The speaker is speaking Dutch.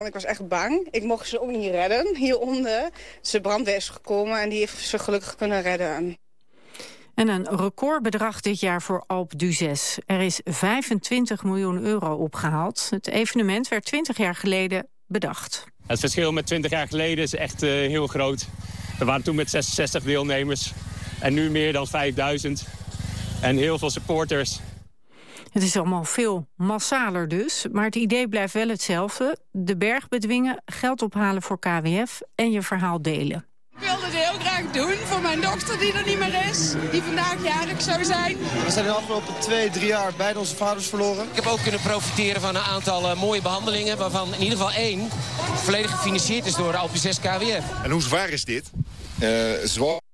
Ik was echt bang. Ik mocht ze ook niet redden hieronder. De brandweer is gekomen en die heeft ze gelukkig kunnen redden. En een recordbedrag dit jaar voor Alpe d'Huez. Er is 25 miljoen euro opgehaald. Het evenement werd 20 jaar geleden bedacht. Het verschil met 20 jaar geleden is echt heel groot. We waren toen met 66 deelnemers en nu meer dan 5000. En heel veel supporters. Het is allemaal veel massaler dus, maar het idee blijft wel hetzelfde. De berg bedwingen, geld ophalen voor KWF en je verhaal delen. Ik wilde het heel graag doen voor mijn dochter die er niet meer is, die vandaag jarig zou zijn. We zijn de afgelopen 2-3 jaar beide onze vaders verloren. Ik heb ook kunnen profiteren van een aantal mooie behandelingen, waarvan in ieder geval 1 volledig gefinancierd is door de Alpe d'Huez KWF. En hoe zwaar is dit? Zwaar.